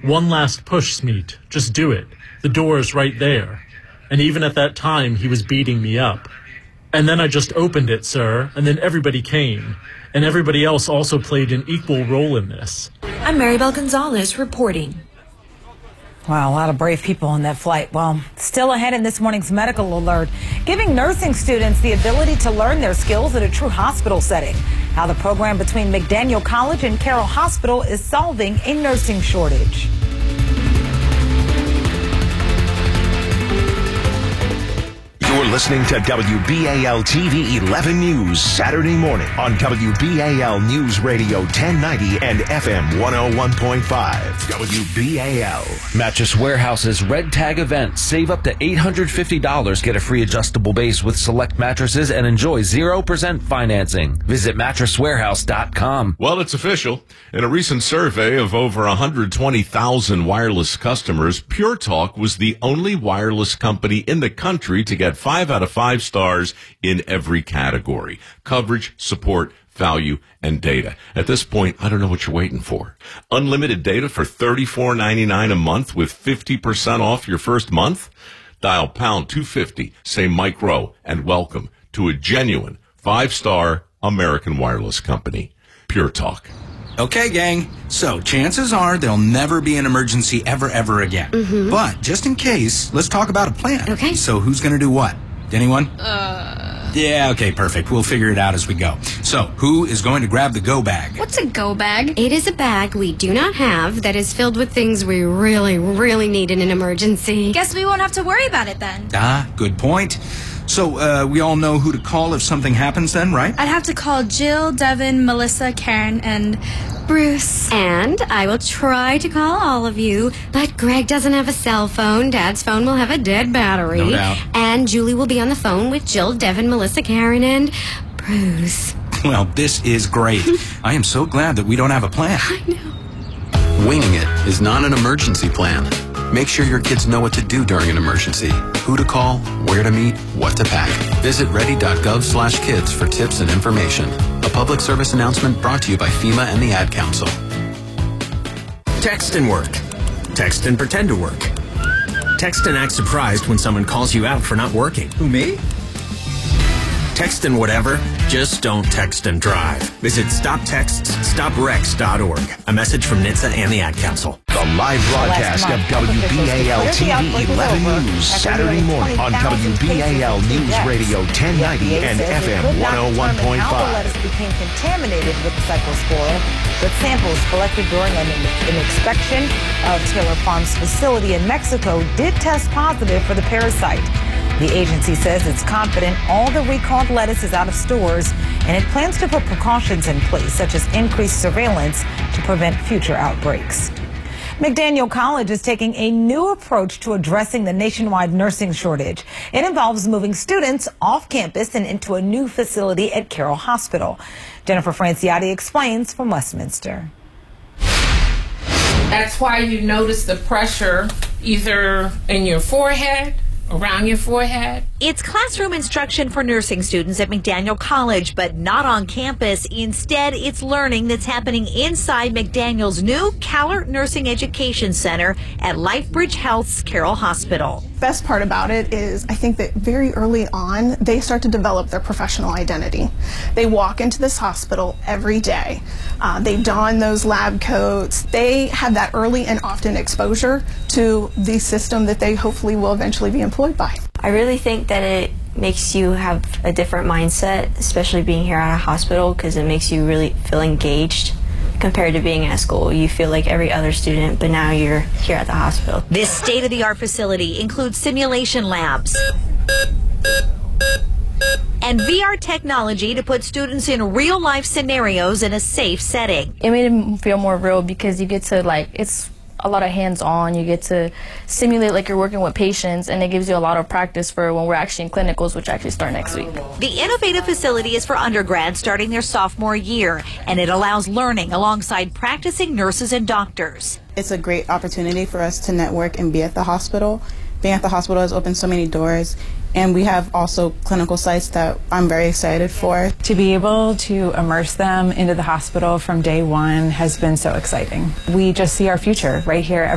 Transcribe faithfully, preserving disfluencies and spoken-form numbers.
One last push, Smeet. Just do it. The door is right there. And even at that time, he was beating me up. And then I just opened it, sir, and then everybody came. And everybody else also played an equal role in this. I'm Maribel Gonzalez reporting. Wow, a lot of brave people on that flight. Well, still ahead in this morning's medical alert, giving nursing students the ability to learn their skills in a true hospital setting. How the program between McDaniel College and Carroll Hospital is solving a nursing shortage. You're listening to W B A L T V eleven News Saturday morning on W B A L News Radio ten ninety and F M one oh one point five. W B A L. Mattress Warehouse's Red Tag event. Save up to eight hundred fifty dollars. Get a free adjustable base with select mattresses and enjoy zero percent financing. Visit mattress warehouse dot com. Well, it's official. In a recent survey of over one hundred twenty thousand wireless customers, Pure Talk was the only wireless company in the country to get five out of five stars in every category: coverage, support, value, and data. At this point, I don't know what you're waiting for. Unlimited data for thirty-four ninety-nine a month with fifty percent off your first month? Dial pound two fifty, say micro, and welcome to a genuine five-star American wireless company. Pure Talk. Okay, gang. So, chances are there'll never be an emergency ever, ever again. Mm-hmm. But, just in case, let's talk about a plan. Okay. So, who's gonna do what? Anyone? Uh... Yeah, okay, perfect. We'll figure it out as we go. So, who is going to grab the go bag? What's a go bag? It is a bag we do not have that is filled with things we really, really need in an emergency. Guess we won't have to worry about it then. Ah, good point. So, uh, we all know who to call if something happens then, right? I'd have to call Jill, Devin, Melissa, Karen, and Bruce. And I will try to call all of you, but Greg doesn't have a cell phone. Dad's phone will have a dead battery. No doubt. And Julie will be on the phone with Jill, Devin, Melissa, Karen, and Bruce. Well, this is great. I am so glad that we don't have a plan. I know. Winging it is not an emergency plan. Make sure your kids know what to do during an emergency, who to call, where to meet, what to pack. Visit ready.gov slash kids for tips and information. A public service announcement brought to you by FEMA and the Ad Council. Text and work. Text and pretend to work. Text and act surprised when someone calls you out for not working. Who, me? Text and whatever, just don't text and drive. Visit stop texts stop wrecks dot org. A message from N H T S A and the Ad Council. The live broadcast of W B A L T V eleven News Saturday morning on W B A L News Radio ten ninety and F M one oh one point five. Lettuce became contaminated with the cyclosporin, but samples collected during an, an inspection of Taylor Farms facility in Mexico did test positive for the parasite. The agency says it's confident all the recalled lettuce is out of stores, and it plans to put precautions in place, such as increased surveillance to prevent future outbreaks. McDaniel College is taking a new approach to addressing the nationwide nursing shortage. It involves moving students off campus and into a new facility at Carroll Hospital. Jennifer Franciotti explains from Westminster. That's why you notice the pressure either in your forehead, around your forehead. It's classroom instruction for nursing students at McDaniel College, but not on campus. Instead, it's learning that's happening inside McDaniel's new CalArt Nursing Education Center at LifeBridge Health's Carroll Hospital. Best part about it is I think that very early on they start to develop their professional identity. They walk into this hospital every day. Uh, they don those lab coats. They have that early and often exposure to the system that they hopefully will eventually be employed by. I really think that it makes you have a different mindset, especially being here at a hospital, because it makes you really feel engaged compared to being at school. You feel like every other student, but now you're here at the hospital. This state-of-the-art facility includes simulation labs and V R technology to put students in real-life scenarios in a safe setting. It made it feel more real because you get to, like, it's a lot of hands-on. You get to simulate like you're working with patients, and it gives you a lot of practice for when we're actually in clinicals, which actually start next week. The innovative facility is for undergrads starting their sophomore year, and it allows learning alongside practicing nurses and doctors. It's a great opportunity for us to network and be at the hospital. Being at the hospital has opened so many doors, and we have also clinical sites that I'm very excited for. To be able to immerse them into the hospital from day one has been so exciting. We just see our future right here